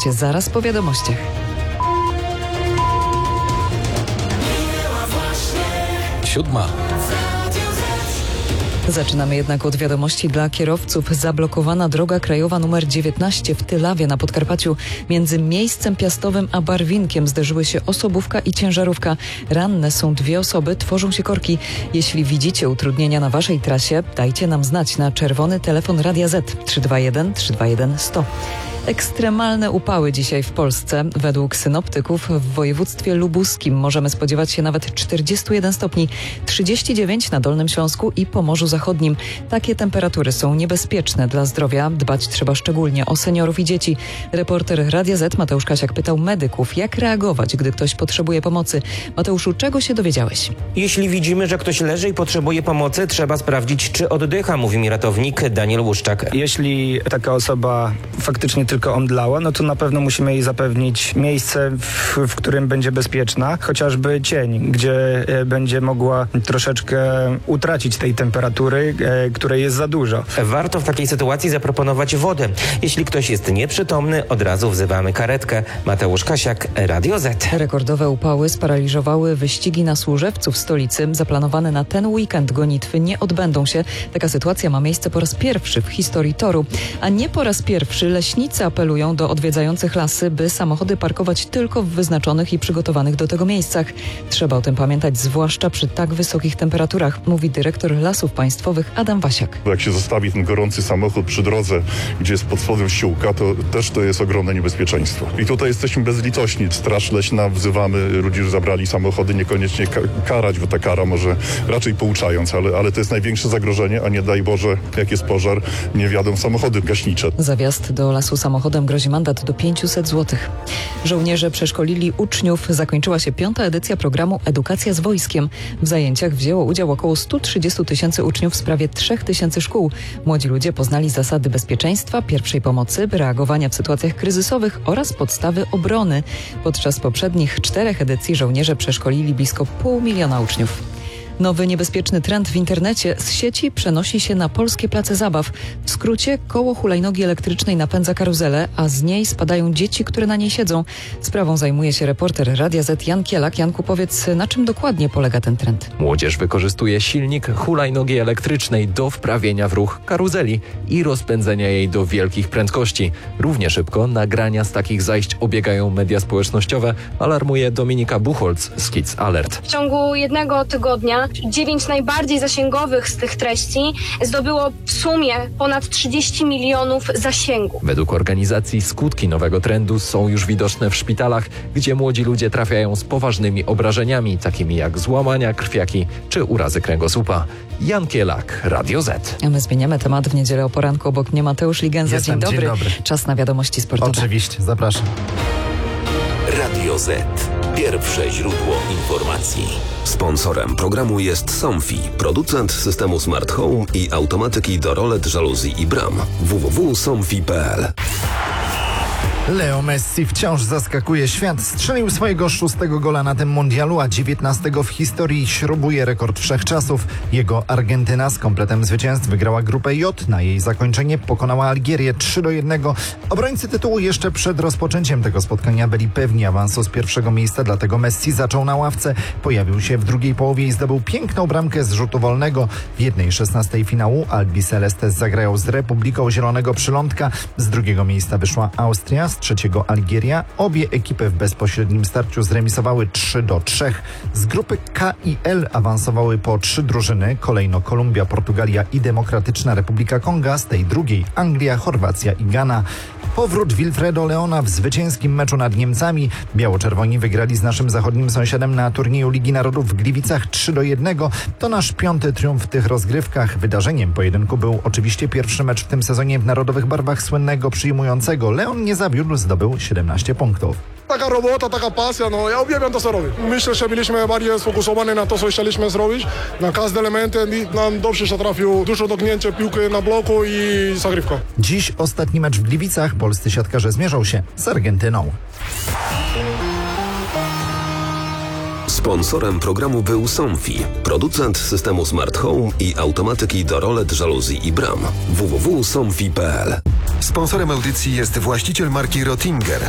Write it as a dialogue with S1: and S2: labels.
S1: sporcie zaraz po wiadomościach.
S2: Siódma.
S1: Zaczynamy jednak od wiadomości dla kierowców. Zablokowana droga krajowa nr 19 w Tylawie na Podkarpaciu. Między miejscem Piastowym a Barwinkiem zderzyły się osobówka i ciężarówka. Ranne są 2 osoby, tworzą się korki. Jeśli widzicie utrudnienia na waszej trasie, dajcie nam znać na czerwony telefon Radia Z 321 321 100. Ekstremalne upały dzisiaj w Polsce. Według synoptyków w województwie lubuskim możemy spodziewać się nawet 41 stopni, 39 na Dolnym Śląsku i Pomorzu Zachodnim. Takie temperatury są niebezpieczne dla zdrowia. Dbać trzeba szczególnie o seniorów i dzieci. Reporter Radia Z Mateusz Kasiak pytał medyków, jak reagować, gdy ktoś potrzebuje pomocy. Mateuszu, czego się dowiedziałeś?
S3: Jeśli widzimy, że ktoś leży i potrzebuje pomocy, trzeba sprawdzić, czy oddycha, mówi mi ratownik Daniel Łuszczak.
S4: Jeśli taka osoba faktycznie tylko omdlała, no to na pewno musimy jej zapewnić miejsce, w którym będzie bezpieczna, chociażby cień, gdzie będzie mogła troszeczkę utracić tej temperatury, której jest za dużo.
S3: Warto w takiej sytuacji zaproponować wodę. Jeśli ktoś jest nieprzytomny, od razu wzywamy karetkę. Mateusz Kasiak, Radio Z.
S1: Rekordowe upały sparaliżowały wyścigi na Służewcu w stolicy. Zaplanowane na ten weekend gonitwy nie odbędą się. Taka sytuacja ma miejsce po raz pierwszy w historii toru. A nie po raz pierwszy leśnicy apelują do odwiedzających lasy, by samochody parkować tylko w wyznaczonych i przygotowanych do tego miejscach. Trzeba o tym pamiętać, zwłaszcza przy tak wysokich temperaturach, mówi dyrektor Lasów Państwowych Adam Wasiak.
S5: Jak się zostawi ten gorący samochód przy drodze, gdzie jest pod spodem ściółka, to też to jest ogromne niebezpieczeństwo. I tutaj jesteśmy bezlitośni. Straż Leśna, wzywamy ludzi, że zabrali samochody, niekoniecznie karać, bo ta kara może raczej pouczając, ale to jest największe zagrożenie, a nie daj Boże, jak jest pożar, nie wjadą samochody gaśnicze.
S1: Za wjazd do lasu samochodem grozi mandat do 500 zł. Żołnierze przeszkolili uczniów. Zakończyła się 5. edycja programu Edukacja z wojskiem. W zajęciach wzięło udział około 130 000 uczniów z prawie 3000 szkół. Młodzi ludzie poznali zasady bezpieczeństwa, pierwszej pomocy, reagowania w sytuacjach kryzysowych oraz podstawy obrony. Podczas poprzednich 4 edycji żołnierze przeszkolili blisko 500 000 uczniów. Nowy niebezpieczny trend w internecie z sieci przenosi się na polskie place zabaw. W skrócie koło hulajnogi elektrycznej napędza karuzelę, a z niej spadają dzieci, które na niej siedzą. Sprawą zajmuje się reporter Radia Z Jan Kielak. Janku, powiedz, na czym dokładnie polega ten trend?
S2: Młodzież wykorzystuje silnik hulajnogi elektrycznej do wprawienia w ruch karuzeli i rozpędzenia jej do wielkich prędkości. Równie szybko nagrania z takich zajść obiegają media społecznościowe, alarmuje Dominika Buchholz z Kids Alert.
S6: W ciągu jednego tygodnia 9 najbardziej zasięgowych z tych treści zdobyło w sumie ponad 30 milionów zasięgów.
S2: Według organizacji skutki nowego trendu są już widoczne w szpitalach, gdzie młodzi ludzie trafiają z poważnymi obrażeniami, takimi jak złamania krwiaki czy urazy kręgosłupa. Jan Kielak, Radio Z.
S1: A my zmieniamy temat w niedzielę o poranku. Obok mnie Mateusz Ligenza.
S7: Dzień dobry.
S1: Czas na wiadomości sportowe.
S7: Oczywiście, zapraszam.
S8: Radio Z. Pierwsze źródło informacji. Sponsorem programu jest Somfy, producent systemu Smart Home i automatyki do rolet, żaluzji i bram. www.somfy.pl.
S7: Leo Messi wciąż zaskakuje świat. Strzelił swojego 6. gola na tym mundialu, a 19 w historii, śrubuje rekord wszechczasów. Jego Argentyna z kompletem zwycięstw wygrała grupę J. Na jej zakończenie pokonała Algierię 3-1. Obrońcy tytułu jeszcze przed rozpoczęciem tego spotkania byli pewni awansu z pierwszego miejsca, dlatego Messi zaczął na ławce. Pojawił się w drugiej połowie i zdobył piękną bramkę z rzutu wolnego. W 1/16 finału Albi Celestes zagrają z Republiką Zielonego Przylądka. Z drugiego miejsca wyszła Austria, z trzeciego Algieria. Obie ekipy w bezpośrednim starciu zremisowały 3-3. Z grupy K i L awansowały po 3 drużyny. Kolejno Kolumbia, Portugalia i Demokratyczna Republika Konga. Z tej drugiej Anglia, Chorwacja i Ghana. Powrót Wilfredo Leona w zwycięskim meczu nad Niemcami. Biało-czerwoni wygrali z naszym zachodnim sąsiadem na turnieju Ligi Narodów w Gliwicach 3-1. To nasz 5. triumf w tych rozgrywkach. Wydarzeniem pojedynku był oczywiście pierwszy mecz w tym sezonie w narodowych barwach słynnego przyjmującego. Leon nie zawiódł, zdobył 17 punktów.
S9: Taka robota, taka pasja, no ja uwielbiam to, co robię. Myślę, że byliśmy bardziej sfokusowani na to, co chcieliśmy zrobić. Na każdy element nam dobrze się trafił. Dużo dotknięcie piłki na bloku i zagrywka.
S7: Dziś ostatni mecz w Gliwicach. Polscy siatkarze zmierzą się z Argentyną.
S8: Sponsorem programu był Somfy, producent systemu Smart Home i automatyki do rolet, żaluzji i bram. www.somfy.pl.
S10: Sponsorem audycji jest właściciel marki Rottinger.